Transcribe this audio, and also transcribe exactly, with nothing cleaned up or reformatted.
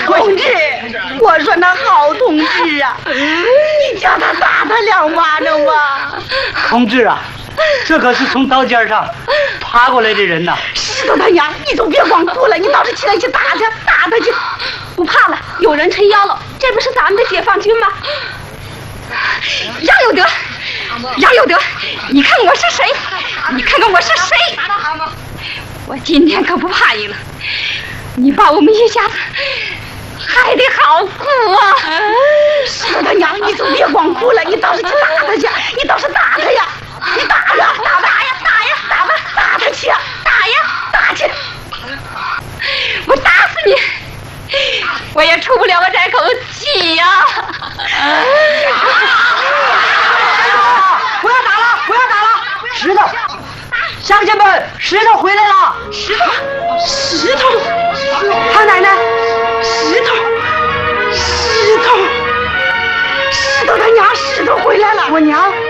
同志，我说那好同志啊，你叫他打他两巴掌吧。 同志啊，这可是从刀尖上爬过来的人呐。 石头他娘，你就别光顾了，你倒是起来去打他，打他去。不怕了，有人撑腰了，这不是咱们的解放军吗？杨有德，杨有德，你看我是谁？你看看我是谁？我今天可不怕你了，你把我们一家子害得好苦啊！石头他娘，你就别光顾了，你倒是去打他去，你倒是打他呀！你打呀，打打呀，打呀，打吧，打他去呀，打呀，打去！我打死你，我也出不了我这口气呀！ 不要打了，不要打了！石头，乡亲们，石头回来了！ 石头，石头，他奶奶，石头，石头，石头他娘，石头回来了！ 我娘。